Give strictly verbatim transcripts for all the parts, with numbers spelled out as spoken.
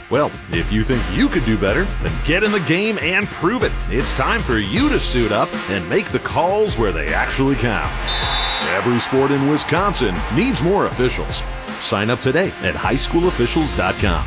Well, if you think you could do better, then get in the game and prove it. It's time for you to suit up and make the calls where they actually count. Every sport in Wisconsin needs more officials. Sign up today at high school officials dot com.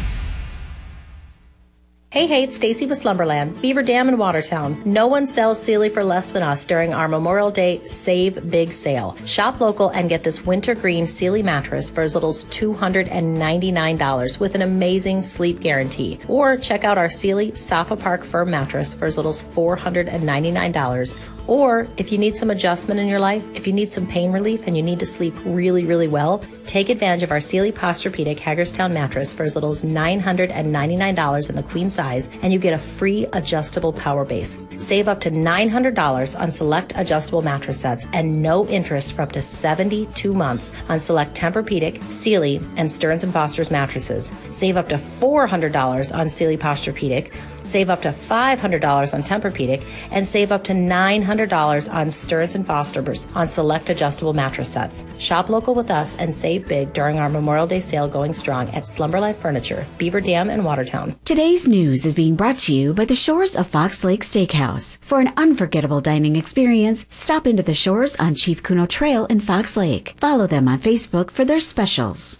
Hey, hey, it's Stacy with Slumberland, Beaver Dam in Watertown. No one sells Sealy for less than us during our Memorial Day Save Big sale. Shop local and get this winter green Sealy mattress for as little as two hundred ninety-nine dollars with an amazing sleep guarantee. Or check out our Sealy Safa Park Firm mattress for as little as four hundred ninety-nine dollars. Or if you need some adjustment in your life, if you need some pain relief and you need to sleep really, really well, take advantage of our Sealy Posturepedic Hagerstown mattress for as little as nine hundred ninety-nine dollars in the queen size, and you get a free adjustable power base. Save up to nine hundred dollars on select adjustable mattress sets and no interest for up to seventy-two months on select Tempur-Pedic, Sealy, and Stearns and Foster's mattresses. Save up to four hundred dollars on Sealy Posturepedic, save up to five hundred dollars on Tempur-Pedic, and save up to nine hundred dollars on Stearns and Foster's on select adjustable mattress sets. Shop local with us and save big during our Memorial Day sale going strong at Slumberlife Furniture, Beaver Dam and Watertown. Today's news is being brought to you by the Shores of Fox Lake Steakhouse. For an unforgettable dining experience, stop into the Shores on Chief Kuno Trail in Fox Lake. Follow them on Facebook for their specials.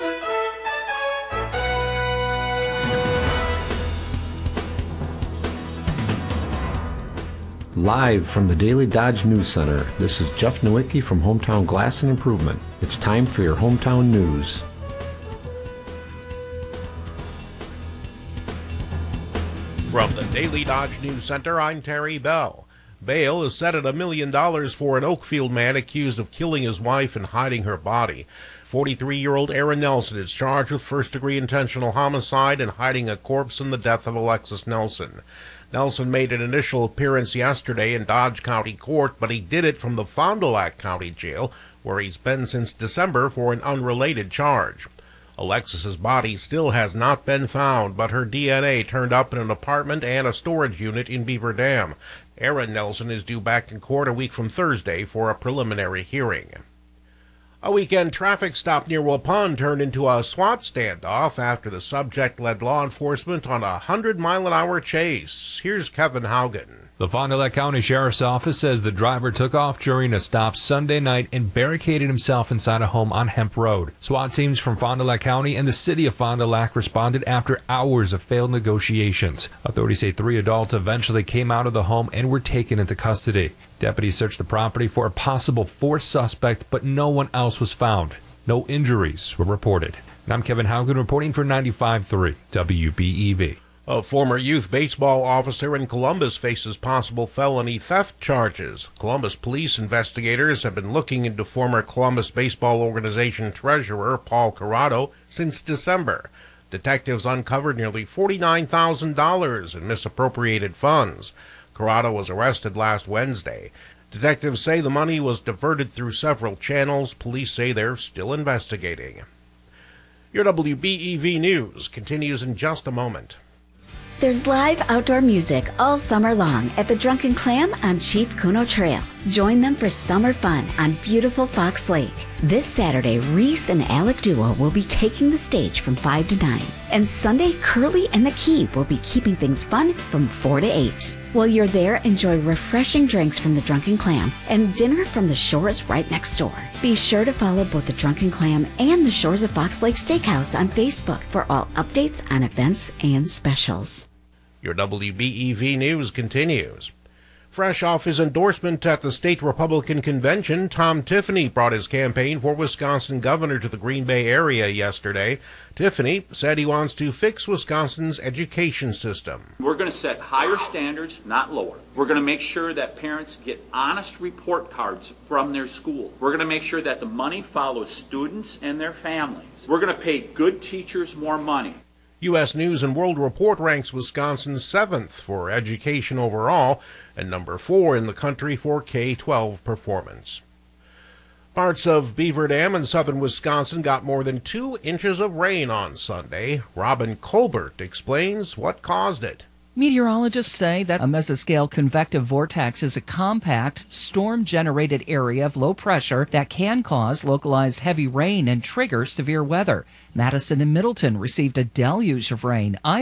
Live from the Daily Dodge News Center, this is Jeff Nowicki from Hometown Glass and Improvement. It's time for your hometown news. From the Daily Dodge News Center, I'm Terry Bell. Bail is set at a million dollars for an Oakfield man accused of killing his wife and hiding her body. forty-three-year-old Aaron Nelson is charged with first-degree intentional homicide and hiding a corpse in the death of Alexis Nelson. Nelson made an initial appearance yesterday in Dodge County Court, but he did it from the Fond du Lac County Jail, where he's been since December for an unrelated charge. Alexis's body still has not been found, but her D N A turned up in an apartment and a storage unit in Beaver Dam. Aaron Nelson is due back in court a week from Thursday for a preliminary hearing. A weekend traffic stop near Waupun turned into a SWAT standoff after the subject led law enforcement on a hundred-mile-an-hour chase. Here's Kevin Haugen. The Fond du Lac County Sheriff's Office says the driver took off during a stop Sunday night and barricaded himself inside a home on Hemp Road. SWAT teams from Fond du Lac County and the city of Fond du Lac responded after hours of failed negotiations. Authorities say three adults eventually came out of the home and were taken into custody. Deputies searched the property for a possible fourth suspect, but no one else was found. No injuries were reported. And I'm Kevin Haugen reporting for ninety-five point three W B E V. A former youth baseball officer in Columbus faces possible felony theft charges. Columbus police investigators have been looking into former Columbus Baseball Organization treasurer Paul Corrado since December. Detectives uncovered nearly forty-nine thousand dollars in misappropriated funds. Corrado was arrested last Wednesday. Detectives say the money was diverted through several channels. Police say they're still investigating. Your W B E V News continues in just a moment. There's live outdoor music all summer long at the Drunken Clam on Chief Kuno Trail. Join them for summer fun on beautiful Fox Lake. This Saturday, Reese and Alec Duo will be taking the stage from five to nine. And Sunday, Curly and the Key will be keeping things fun from four to eight. While you're there, enjoy refreshing drinks from the Drunken Clam and dinner from the Shores right next door. Be sure to follow both the Drunken Clam and the Shores of Fox Lake Steakhouse on Facebook for all updates on events and specials. Your W B E V News continues. Fresh off his endorsement at the state Republican convention, Tom Tiffany brought his campaign for Wisconsin governor to the Green Bay area yesterday. Tiffany said he wants to fix Wisconsin's education system. We're going to set higher standards, not lower. We're going to make sure that parents get honest report cards from their school. We're going to make sure that the money follows students and their families. We're going to pay good teachers more money. U S News and World Report ranks Wisconsin seventh for education overall and number four in the country for K twelve performance. Parts of Beaver Dam and southern Wisconsin got more than two inches of rain on Sunday. Robin Colbert explains what caused it. Meteorologists say that a mesoscale convective vortex is a compact, storm-generated area of low pressure that can cause localized heavy rain and trigger severe weather. Madison and Middleton received a deluge of rain.